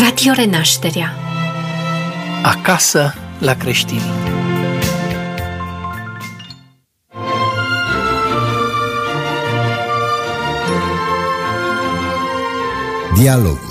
Radio Renașterea. Acasă la creștini. Dialoguri.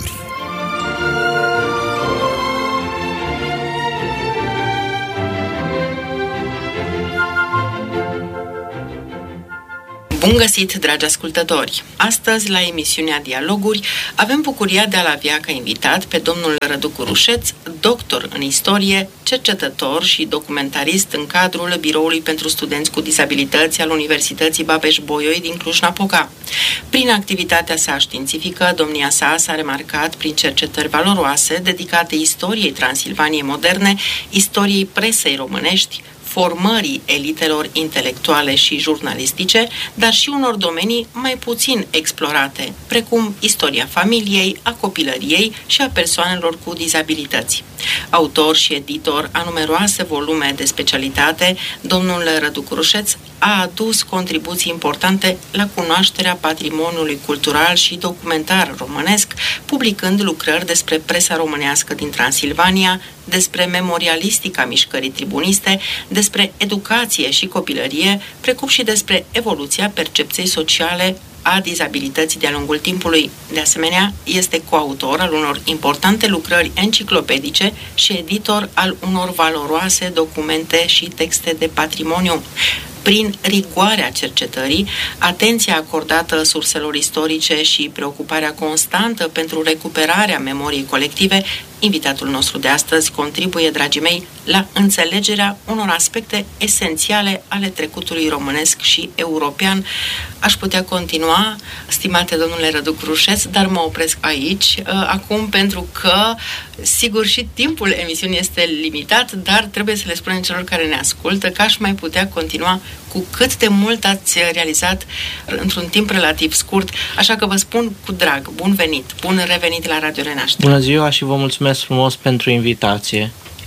Bun găsit, dragi ascultători! Astăzi, la emisiunea Dialoguri, avem bucuria de a-l avea ca invitat pe domnul Radu Curușeț, doctor în istorie, cercetător și documentarist în cadrul Biroului pentru Studenți cu Dizabilități al Universității Babeș-Bolyai din Cluj-Napoca. Prin activitatea sa științifică, domnia sa s-a remarcat prin cercetări valoroase dedicate istoriei Transilvaniei moderne, istoriei presei românești, formării elitelor intelectuale și jurnalistice, dar și unor domenii mai puțin explorate, precum istoria familiei, a copilăriei și a persoanelor cu dizabilități. Autor și editor a numeroase volume de specialitate, domnul Radu Curușeț a adus contribuții importante la cunoașterea patrimoniului cultural și documentar românesc, publicând lucrări despre presa românească din Transilvania, despre memorialistica mișcării tribuniste, despre educație și copilărie, precum și despre evoluția percepției sociale a dizabilității de-a lungul timpului. De asemenea, este coautor al unor importante lucrări enciclopedice și editor al unor valoroase documente și texte de patrimoniu. Prin rigoarea cercetării, atenția acordată surselor istorice și preocuparea constantă pentru recuperarea memoriei colective, invitatul nostru de astăzi contribuie, dragii mei, la înțelegerea unor aspecte esențiale ale trecutului românesc și european. Aș putea continua, stimate domnule Radu Curușeț, dar mă opresc aici acum pentru că, sigur, și timpul emisiunii este limitat, dar trebuie să le spunem celor care ne ascultă că aș mai putea continua cu cât de mult ați realizat într-un timp relativ scurt, așa că vă spun cu drag, bun venit, bun revenit la Radio Renașterea. Bună ziua și vă mulțumesc frumos pentru invitație.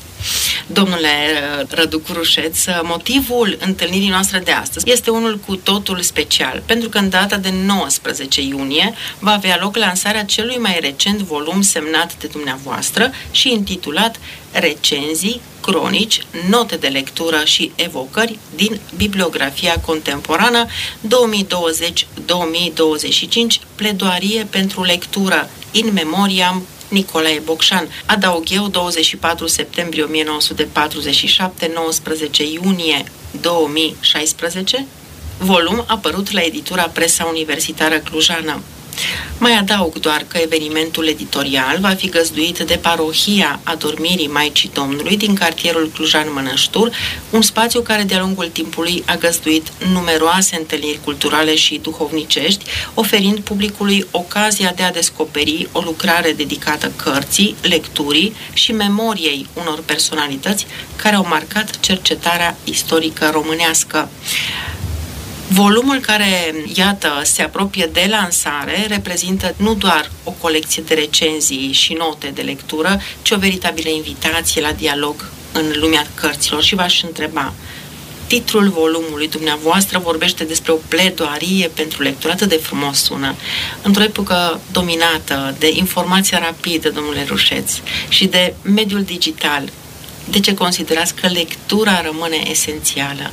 Domnule Radu Curușeț, motivul întâlnirii noastre de astăzi este unul cu totul special, pentru că în data de 19 iunie va avea loc lansarea celui mai recent volum semnat de dumneavoastră și intitulat Recenzii, cronici, note de lectură și evocări din bibliografia contemporană 2020-2025, pledoarie pentru lectură in memoriam Nicolae Bocșan. Adaug eu, 24 septembrie 1947, 19 iunie 2016, volum apărut la editura Presa Universitară Clujană. Mai adaug doar că evenimentul editorial va fi găzduit de Parohia Adormirii Maicii Domnului din cartierul Clujan-Mănăștur, un spațiu care de-a lungul timpului a găzduit numeroase întâlniri culturale și duhovnicești, oferind publicului ocazia de a descoperi o lucrare dedicată cărții, lecturii și memoriei unor personalități care au marcat cercetarea istorică românească. Volumul care, iată, se apropie de lansare reprezintă nu doar o colecție de recenzii și note de lectură, ci o veritabilă invitație la dialog în lumea cărților. Și v-aș întreba, titlul volumului dumneavoastră vorbește despre o pledoarie pentru lectură, atât de frumos sună. Într-o epocă dominată de informația rapidă, domnule Curușeț, și de mediul digital, de ce considerați că lectura rămâne esențială?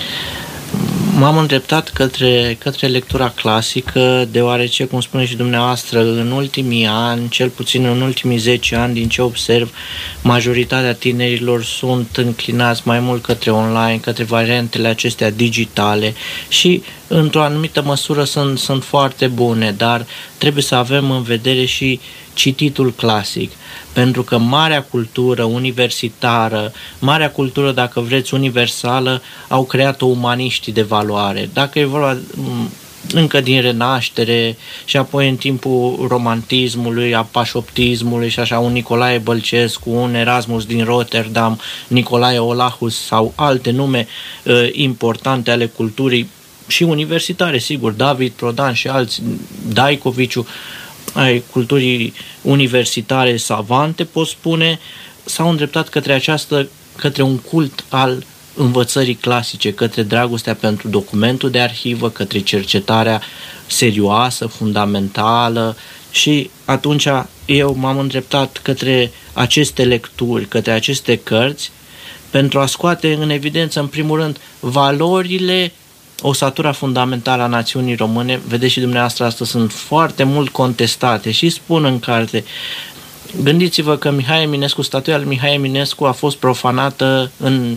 M-am îndreptat către lectura clasică, deoarece, cum spune și dumneavoastră, în ultimii ani, cel puțin în ultimii 10 ani, din ce observ, majoritatea tinerilor sunt înclinați mai mult către online, către variantele acestea digitale și, într-o anumită măsură, sunt foarte bune, dar trebuie să avem în vedere și cititul clasic. Pentru că marea cultură universitară, marea cultură, dacă vreți, universală, au creat-o umaniștii de valoare. Dacă e vorba încă din Renaștere și apoi în timpul romantismului, a pașoptismului și așa, un Nicolae Bălcescu, un Erasmus din Rotterdam, Nicolae Olahus sau alte nume importante ale culturii și universitare, sigur, David Prodan și alți, Daicoviciu, ai culturii universitare savante, pot spune, s-au îndreptat către un cult al învățării clasice, către dragostea pentru documentul de arhivă, către cercetarea serioasă, fundamentală Și atunci eu m-am îndreptat către aceste lecturi, către aceste cărți, pentru a scoate în evidență, în primul rând, valorile, osatura fundamentală a națiunii române. Vedeți și dumneavoastră, astăzi sunt foarte mult contestate și spun în carte. Gândiți-vă că statuia lui Mihai Eminescu a fost profanată în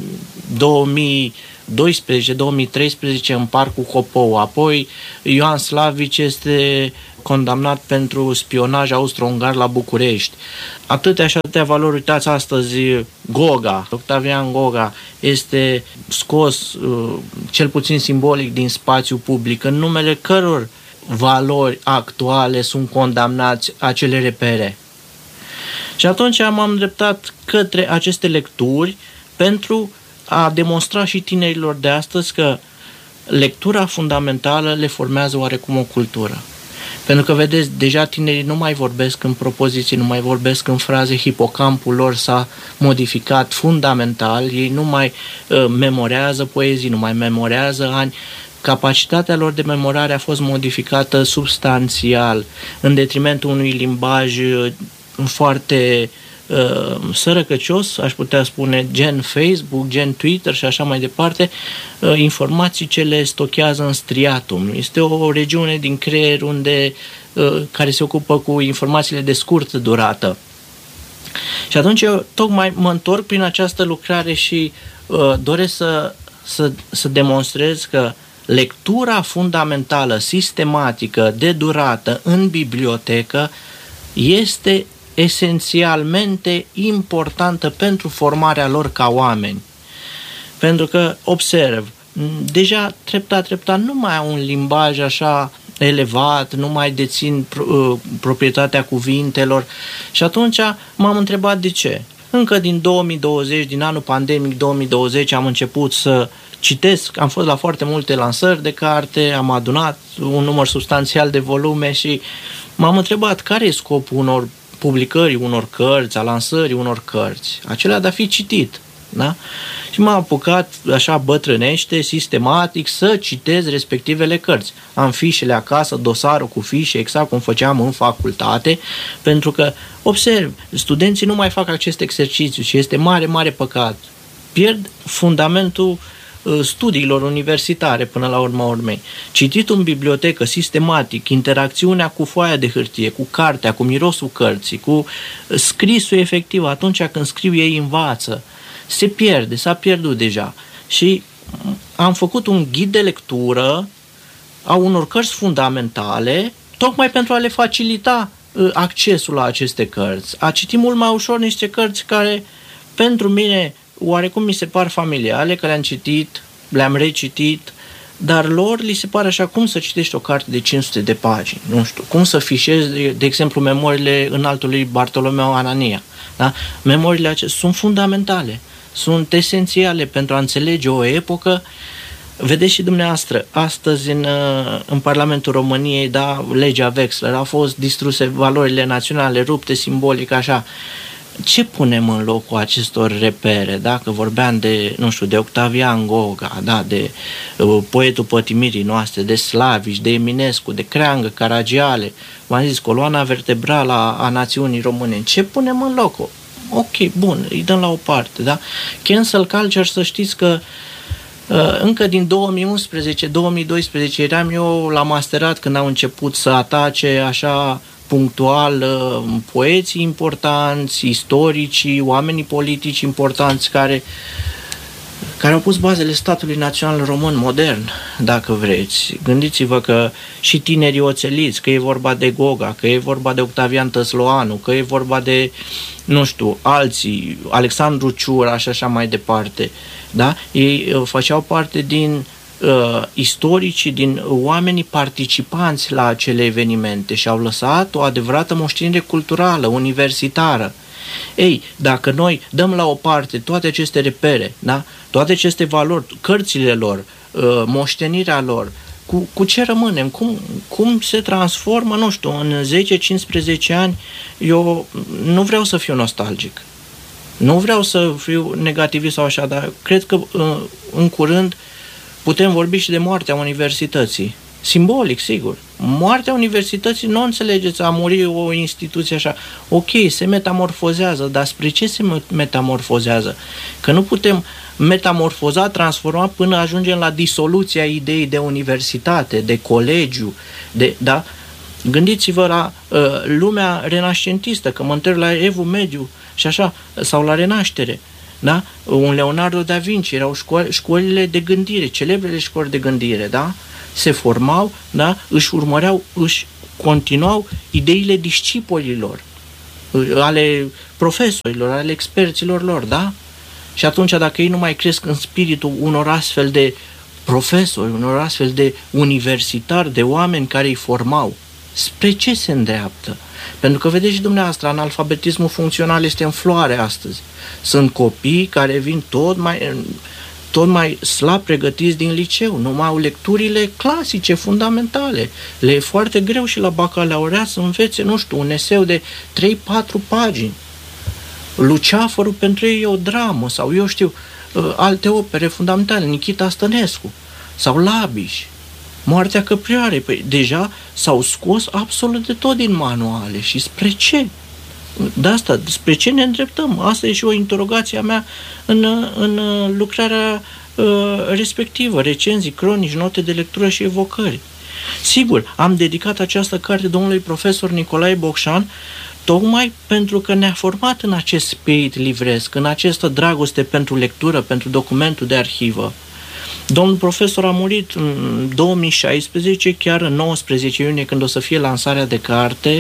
2012-2013 în Parcul Copou. Apoi Ioan Slavici este condamnat pentru spionaj austro-ungar la București. Atâtea și atâtea valori. Uitați astăzi, Goga, Octavian Goga, este scos, cel puțin simbolic, din spațiu public, în numele căror valori actuale sunt condamnați acele repere. Și atunci m-am îndreptat către aceste lecturi pentru a demonstra și tinerilor de astăzi că lectura fundamentală le formează oarecum o cultură. Pentru că, vedeți, deja tinerii nu mai vorbesc în propoziții, nu mai vorbesc în fraze, hipocampul lor s-a modificat fundamental, ei nu mai memorează poezii, nu mai memorează ani, capacitatea lor de memorare a fost modificată substanțial, în detrimentul unui limbaj foarte sărăcăcios, aș putea spune, gen Facebook, gen Twitter și așa mai departe, informații ce le stochează în striatum. Este o regiune din creier care se ocupă cu informațiile de scurtă durată. Și atunci eu tocmai mă întorc prin această lucrare și doresc să demonstrez că lectura fundamentală, sistematică, de durată în bibliotecă este esențialmente importantă pentru formarea lor ca oameni. Pentru că, observ, deja treptat nu mai au un limbaj așa elevat, nu mai dețin proprietatea cuvintelor și atunci m-am întrebat de ce. Încă din 2020, din anul pandemic 2020, am început să citesc, am fost la foarte multe lansări de carte, am adunat un număr substanțial de volume și m-am întrebat care e scopul unor publicării unor cărți, a lansării unor cărți, acelea de a fi citit. Da? Și m-am apucat așa bătrânește, sistematic, să citez respectivele cărți. Am fișele acasă, dosarul cu fișe, exact cum făceam în facultate, pentru că, observ, studenții nu mai fac acest exercițiu și este mare, mare păcat. Pierd fundamentul studiilor universitare până la urma urmei. Cititul în bibliotecă, sistematic, interacțiunea cu foaia de hârtie, cu cartea, cu mirosul cărții, cu scrisul efectiv, atunci când scriu ei învață, se pierde, s-a pierdut deja. Și am făcut un ghid de lectură a unor cărți fundamentale, tocmai pentru a le facilita accesul la aceste cărți. A citi mult mai ușor niște cărți care, pentru mine, oarecum mi se par familiale, că le-am citit, le-am recitit, dar lor li se pare așa, cum să citești o carte de 500 de pagini, nu știu, cum să fișezi, de exemplu, memoriile înaltului Bartolomeu Anania. Da? Memoriile acestea sunt fundamentale, sunt esențiale pentru a înțelege o epocă. Vedeți și dumneavoastră, astăzi în Parlamentul României, da, legea Wexler, au fost distruse valorile naționale, rupte simbolic, așa. Ce punem în locul acestor repere? Dacă vorbeam de, nu știu, de Octavian Goga, da, de poetul pătimirii noastre, de Slavici, de Eminescu, de Creangă, Caragiale, v-am zis, coloana vertebrală a națiunii române. Ce punem în locul? Ok, bun, îi dăm la o parte, da? Cancel culture, să știți că încă din 2011-2012 eram eu la masterat când au început să atace așa punctual poeții importanți, istoricii, oamenii politici importanți care au pus bazele statului național român modern, dacă vreți. Gândiți-vă că și tinerii oțeliți, că e vorba de Goga, că e vorba de Octavian Tăsloanu, că e vorba de, nu știu, alții, Alexandru Ciura și așa mai departe, da? Ei făceau parte din istoricii, din oamenii participanți la acele evenimente și au lăsat o adevărată moștenire culturală, universitară. Ei, dacă noi dăm la o parte toate aceste repere, da? Toate aceste valori, cărțile lor, moștenirea lor, cu ce rămânem? Cum se transformă, nu știu, în 10-15 ani? Eu nu vreau să fiu nostalgic. Nu vreau să fiu negativist sau așa, dar cred că în curând putem vorbi și de moartea universității. Simbolic, sigur, Moartea universității, nu înțelegeți, a muri o instituție așa. Ok, se metamorfozează, dar spre ce se metamorfozează? Că nu putem metamorfoza, transforma până ajungem la disoluția ideii de universitate, de colegiu, da? Gândiți-vă la lumea renascentistă, că mă întreb la Evul Mediu și așa, sau la Renaștere. Da? Un Leonardo da Vinci, erau școlile de gândire, celebrele școli de gândire, da? Se formau, da? Își continuau ideile discipolilor, ale profesorilor, ale experților lor, da? Și atunci, dacă ei nu mai cresc în spiritul unor astfel de profesori, unor astfel de universitari, de oameni care îi formau, spre ce se îndreaptă? Pentru că, vedeți și dumneavoastră, analfabetismul funcțional este în floare astăzi. Sunt copii care vin tot mai slab pregătiți din liceu, nu mai au lecturile clasice, fundamentale. Le e foarte greu și la bacalaureat să învețe, nu știu, un eseu de 3-4 pagini. Luceafărul pentru ei e o dramă, sau eu știu, alte opere fundamentale, Nichita Stănescu, sau Labiș, Moartea Căprioarei. Păi deja s-au scos absolut de tot din manuale. Și spre ce? De asta, spre ce ne îndreptăm? Asta e și o interogație a mea în lucrarea respectivă, recenzii, cronici, note de lectură și evocări. Sigur, am dedicat această carte domnului profesor Nicolae Bocșan tocmai pentru că ne-a format în acest spirit livresc, în această dragoste pentru lectură, pentru documentul de arhivă. Domnul profesor a murit în 2016, chiar în 19 iunie, când o să fie lansarea de carte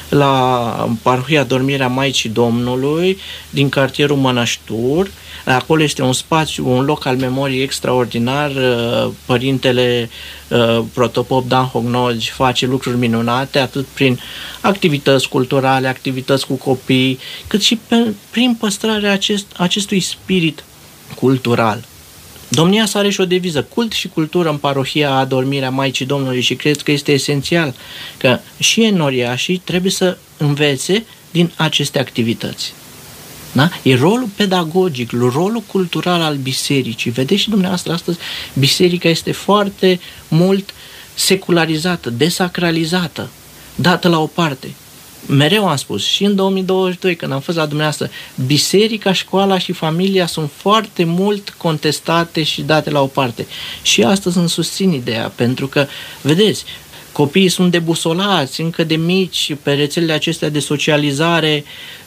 la Parohia Dormirea Maicii Domnului din cartierul Mănăștur. Acolo este un spațiu, un loc al memoriei extraordinar. Părintele protopop Dan Hognogi face lucruri minunate, atât prin activități culturale, activități cu copii, cât și prin păstrarea acestui spirit cultural. Domnia sa are și o deviză, cult și cultură în Parohia Adormirea Maicii Domnului, și cred că este esențial că și enoriașii trebuie să învețe din aceste activități. Da? E rolul pedagogic, rolul cultural al bisericii. Vedeți și dumneavoastră astăzi, biserica este foarte mult secularizată, desacralizată, dată la o parte. Mereu am spus, și în 2022, când am fost la dumneavoastră, biserica, școala și familia sunt foarte mult contestate și date la o parte. Și astăzi îmi susțin ideea, pentru că, vedeți, copiii sunt debusolați încă de mici pe rețelele acestea de socializare,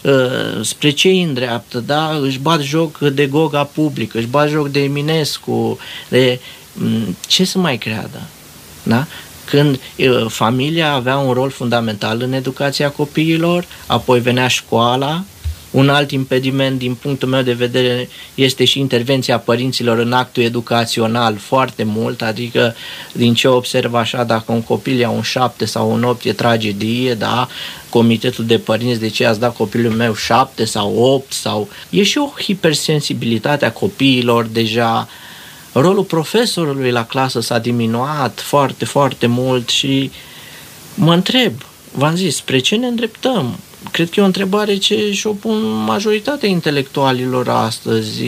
spre ce îi îndreaptă, da? Își bat joc de Goga Public, își bat joc de Eminescu, de ce să mai creadă, da? Când familia avea un rol fundamental în educația copiilor, apoi venea școala. Un alt impediment, din punctul meu de vedere, este și intervenția părinților în actul educațional foarte mult, adică din ce observ așa, dacă un copil ia un 7 sau un 8 e tragedie, da? Comitetul de părinți, de ce ați dat copilul meu 7 sau 8, sau... E și o hipersensibilitate a copiilor deja. Rolul profesorului la clasă s-a diminuat foarte, foarte mult și mă întreb, v-am zis, spre ce ne îndreptăm? Cred că e o întrebare ce și-o pun majoritatea intelectualilor astăzi,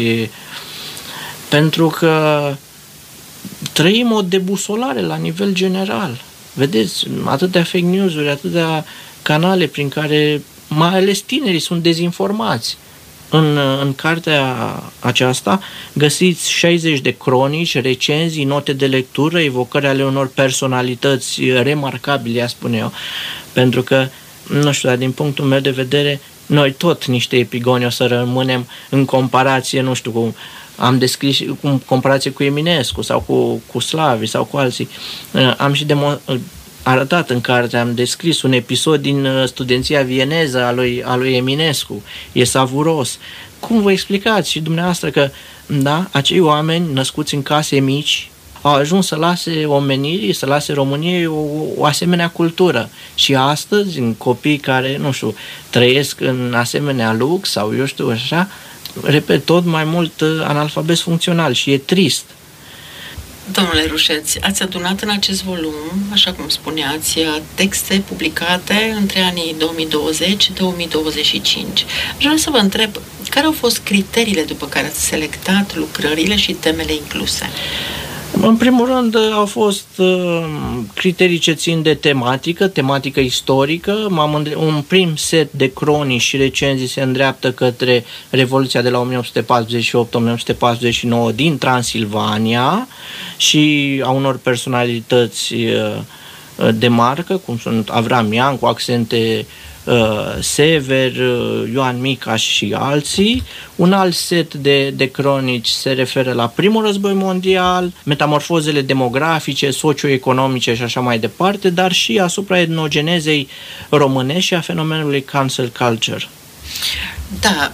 pentru că trăim o debusolare la nivel general. Vedeți, atâtea fake news-uri, atâtea canale prin care mai ales tinerii sunt dezinformați. În cartea aceasta găsiți 60 de cronici, recenzii, note de lectură, evocări ale unor personalități remarcabile, spune eu, pentru că, nu știu, dar din punctul meu de vedere, noi tot niște epigoni o să rămânem în comparație, nu știu, cum am descris, în comparație cu Eminescu sau cu Slavi sau cu alții. Am și arătat în carte, am descris un episod din studenția vieneză a lui Eminescu. E savuros. Cum vă explicați și dumneavoastră că, da, acei oameni născuți în case mici au ajuns să lase omenirii, să lase României o asemenea cultură. Și astăzi, în copii care, nu știu, trăiesc în asemenea lux sau eu știu așa, repet, tot mai mult analfabet funcțional și e trist. Domnule Rușeț, ați adunat în acest volum, așa cum spuneați, texte publicate între anii 2020-2025. Vreau să vă întreb, care au fost criteriile după care ați selectat lucrările și temele incluse? În primul rând au fost criterii ce țin de tematică istorică. Un prim set de cronici și recenzii se îndreaptă către Revoluția de la 1848-1849 din Transilvania și a unor personalități de marcă, cum sunt Avram Ian, cu accente Sever, Ioan Micaș și alții. Un alt set de cronici se referă la primul război mondial, metamorfozele demografice, socioeconomice și așa mai departe, dar și asupra etnogenezei românești și a fenomenului cancel culture. Da,